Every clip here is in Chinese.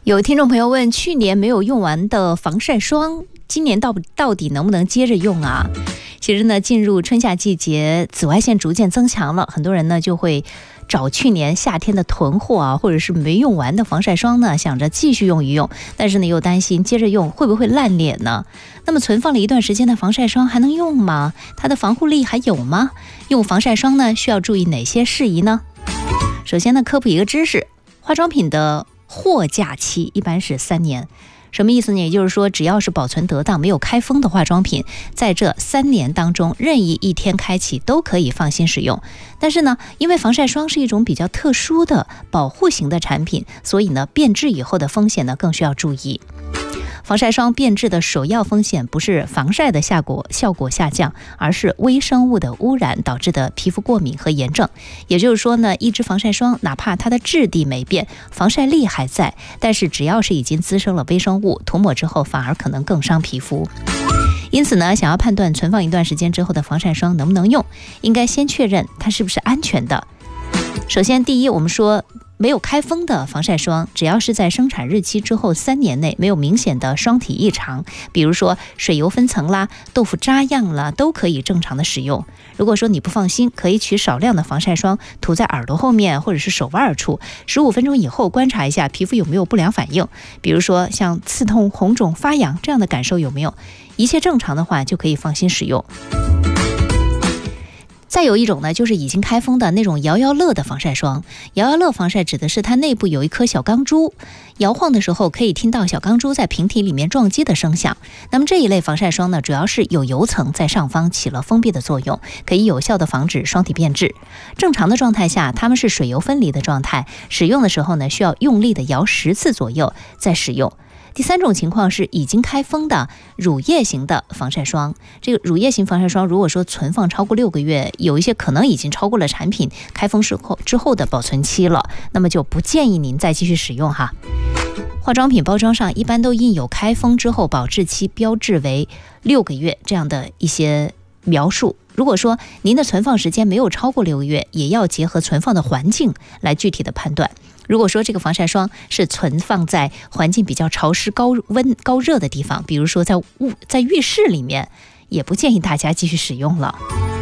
有听众朋友问，去年没有用完的防晒霜，今年到底能不能接着用啊？其实呢，进入春夏季节，紫外线逐渐增强了，很多人呢就会找去年夏天的囤货啊，或者是没用完的防晒霜呢，想着继续用一用，但是呢又担心接着用会不会烂脸呢？那么存放了一段时间的防晒霜还能用吗？它的防护力还有吗？用防晒霜呢需要注意哪些事宜呢？首先呢，科普一个知识，化妆品的货架期一般是3年。什么意思呢？也就是说，只要是保存得当、没有开封的化妆品，在这3年当中，任意一天开启都可以放心使用。但是呢，因为防晒霜是一种比较特殊的保护型的产品，所以呢，变质以后的风险呢更需要注意。防晒霜变质的首要风险不是防晒的效果下降，而是微生物的污染导致的皮肤过敏和炎症。也就是说呢，一支防晒霜哪怕它的质地没变，防晒力还在，但是只要是已经滋生了微生物，涂抹之后反而可能更伤皮肤。因此呢，想要判断存放一段时间之后的防晒霜能不能用，应该先确认它是不是安全的。首先，第一，我们说没有开封的防晒霜，只要是在生产日期之后3年内没有明显的霜体异常，比如说水油分层啦、豆腐渣样啦，都可以正常的使用。如果说你不放心，可以取少量的防晒霜涂在耳朵后面或者是手腕处，15分钟以后观察一下皮肤有没有不良反应，比如说像刺痛、红肿、发痒这样的感受有没有，一切正常的话就可以放心使用。再有一种呢，就是已经开封的那种摇摇乐的防晒霜。摇摇乐防晒指的是它内部有一颗小钢珠，摇晃的时候可以听到小钢珠在瓶体里面撞击的声响。那么这一类防晒霜呢，主要是有油层在上方起了封闭的作用，可以有效的防止霜体变质。正常的状态下，它们是水油分离的状态，使用的时候呢，需要用力的摇10次左右再使用。第3种情况是已经开封的乳液型的防晒霜。这个乳液型防晒霜如果说存放超过6个月，有一些可能已经超过了产品开封之后的保存期了，那么就不建议您再继续使用哈。化妆品包装上一般都印有开封之后保质期标志为6个月这样的一些描述。如果说您的存放时间没有超过6个月，也要结合存放的环境来具体的判断。如果说这个防晒霜是存放在环境比较潮湿、高温、高热的地方，比如说在浴室里面，也不建议大家继续使用了。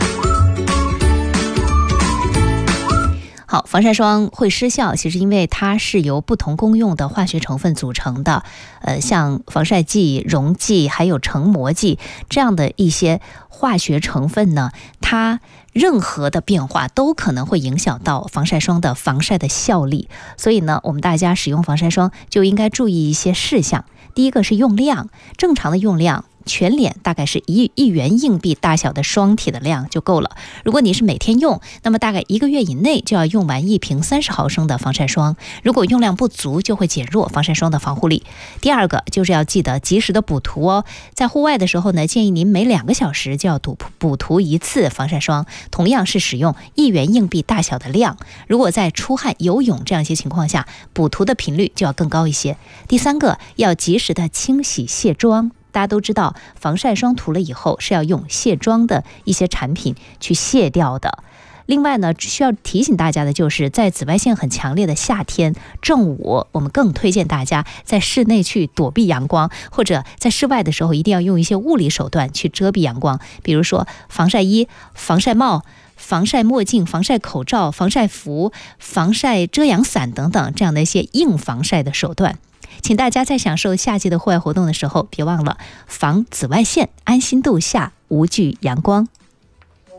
好，防晒霜会失效，其实因为它是由不同功用的化学成分组成的，像防晒剂、溶剂还有成膜剂这样的一些化学成分呢，它任何的变化都可能会影响到防晒霜的防晒的效力。所以呢，我们大家使用防晒霜就应该注意一些事项。第一个是用量，正常的用量，全脸大概是一元硬币大小的霜体的量就够了。如果你是每天用，那么大概1个月以内就要用完1瓶30毫升的防晒霜。如果用量不足，就会减弱防晒霜的防护力。第二个就是要记得及时的补涂哦。在户外的时候呢，建议您每2个小时就要补涂1次防晒霜，同样是使用1元硬币大小的量。如果在出汗、游泳这样一些情况下，补涂的频率就要更高一些。第3个，要及时的清洗卸妆。大家都知道，防晒霜涂了以后是要用卸妆的一些产品去卸掉的。另外呢，需要提醒大家的就是在紫外线很强烈的夏天正午，我们更推荐大家在室内去躲避阳光，或者在室外的时候一定要用一些物理手段去遮蔽阳光，比如说防晒衣、防晒帽、防晒墨镜、防晒口罩、防晒服、防晒遮阳伞等等这样的一些硬防晒的手段。请大家在享受夏季的户外活动的时候，别忘了防紫外线，安心度夏，无惧阳光。